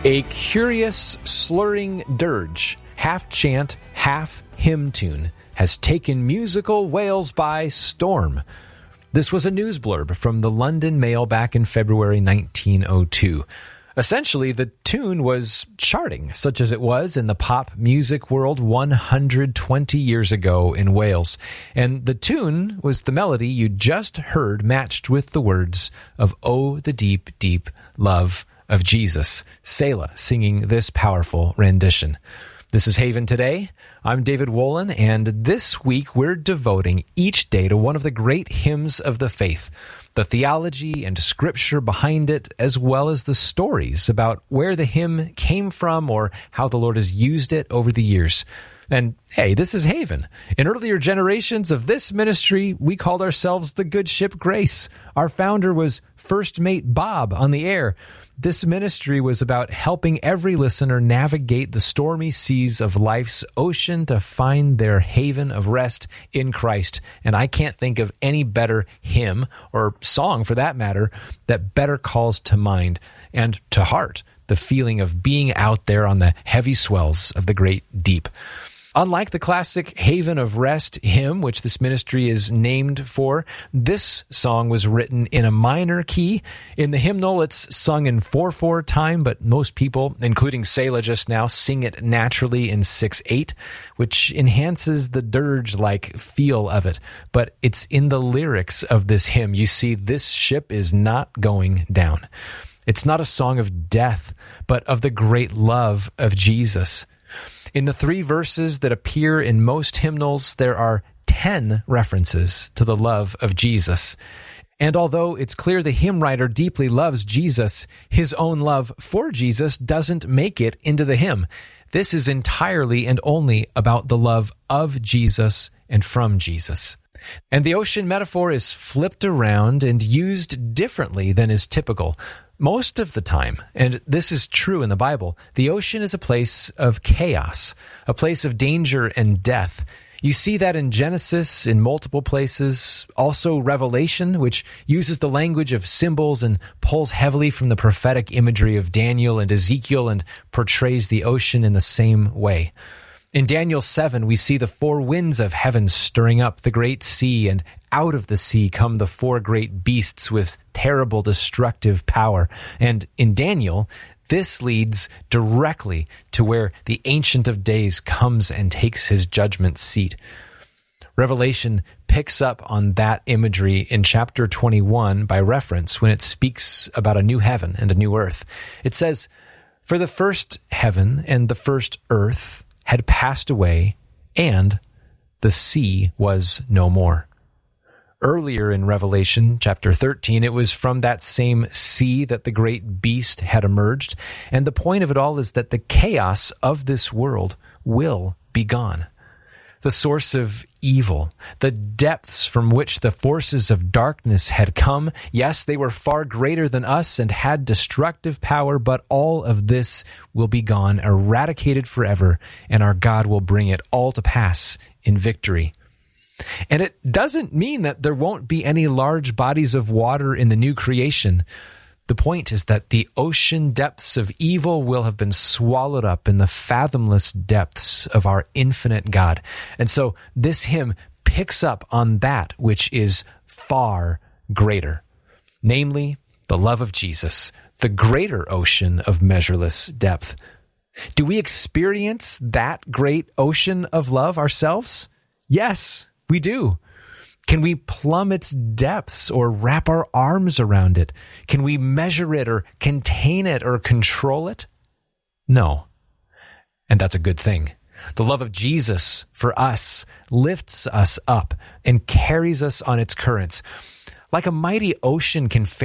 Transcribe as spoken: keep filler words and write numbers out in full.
A curious, slurring dirge, half chant, half hymn tune, has taken musical Wales by storm. This was a news blurb from the London Mail back in February nineteen oh two. Essentially, the tune was charting, such as it was in the pop music world one hundred twenty years ago in Wales. And the tune was the melody you just heard matched with the words of "Oh, the Deep, Deep Love of Jesus." Selah singing this powerful rendition. This is Haven Today. I'm David Wolin, and this week we're devoting each day to one of the great hymns of the faith, the theology and scripture behind it, as well as the stories about where the hymn came from or how the Lord has used it over the years. And hey, this is Haven. In earlier generations of this ministry, we called ourselves the Good Ship Grace. Our founder was First Mate Bob on the air. This ministry was about helping every listener navigate the stormy seas of life's ocean to find their haven of rest in Christ. And I can't think of any better hymn, or song for that matter, that better calls to mind and to heart the feeling of being out there on the heavy swells of the great deep. Unlike the classic Haven of Rest hymn, which this ministry is named for, this song was written in a minor key. In the hymnal, it's sung in four four time, but most people, including Selah just now, sing it naturally in six eight, which enhances the dirge-like feel of it. But it's in the lyrics of this hymn. You see, this ship is not going down. It's not a song of death, but of the great love of Jesus. In the three verses that appear in most hymnals, there are ten references to the love of Jesus. And although it's clear the hymn writer deeply loves Jesus, his own love for Jesus doesn't make it into the hymn. This is entirely and only about the love of Jesus and from Jesus. And the ocean metaphor is flipped around and used differently than is typical. Most of the time, and this is true in the Bible, the ocean is a place of chaos, a place of danger and death. You see that in Genesis in multiple places, also Revelation, which uses the language of symbols and pulls heavily from the prophetic imagery of Daniel and Ezekiel and portrays the ocean in the same way. In Daniel seven, we see the four winds of heaven stirring up the great sea, and out of the sea come the four great beasts with terrible destructive power. And in Daniel, this leads directly to where the Ancient of Days comes and takes his judgment seat. Revelation picks up on that imagery in chapter twenty-one by reference when it speaks about a new heaven and a new earth. It says, "For the first heaven and the first earth had passed away, and the sea was no more." Earlier in Revelation chapter thirteen, it was from that same sea that the great beast had emerged, and the point of it all is that the chaos of this world will be gone. The source of evil, the depths from which the forces of darkness had come, yes, they were far greater than us and had destructive power, but all of this will be gone, eradicated forever, and our God will bring it all to pass in victory. And it doesn't mean that there won't be any large bodies of water in the new creation. The point is that the ocean depths of evil will have been swallowed up in the fathomless depths of our infinite God. And so this hymn picks up on that which is far greater, namely the love of Jesus, the greater ocean of measureless depth. Do we experience that great ocean of love ourselves? Yes, we do. Can we plumb its depths or wrap our arms around it? Can we measure it or contain it or control it? No. And that's a good thing. The love of Jesus for us lifts us up and carries us on its currents. Like a mighty ocean can